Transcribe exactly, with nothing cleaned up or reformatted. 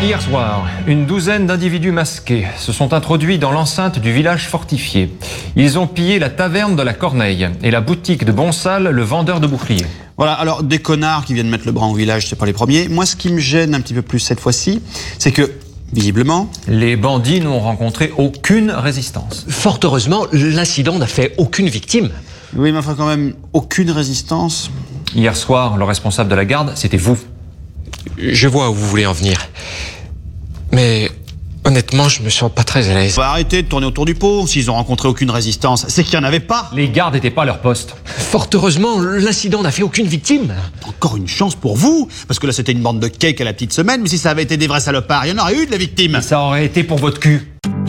Hier soir, une douzaine d'individus masqués se sont introduits dans l'enceinte du village fortifié. Ils ont pillé la taverne de la Corneille et la boutique de Bonsal, le vendeur de boucliers. Voilà, alors des connards qui viennent mettre le bras au village, c'est pas les premiers. Moi, ce qui me gêne un petit peu plus cette fois-ci, c'est que, visiblement, les bandits n'ont rencontré aucune résistance. Fort heureusement, l'incident n'a fait aucune victime. Oui, mais enfin quand même, aucune résistance. Hier soir, le responsable de la garde, c'était vous. Je vois où vous voulez en venir. Mais honnêtement, je me sens pas très à l'aise. On va arrêter de tourner autour du pot. S'ils ont rencontré aucune résistance, c'est qu'il n'y en avait pas. Les gardes n'étaient pas à leur poste. Fort heureusement, l'incident n'a fait aucune victime. Encore une chance pour vous, parce que là c'était une bande de cake à la petite semaine, mais si ça avait été des vrais salopards, il y en aurait eu de la victime. Et ça aurait été pour votre cul.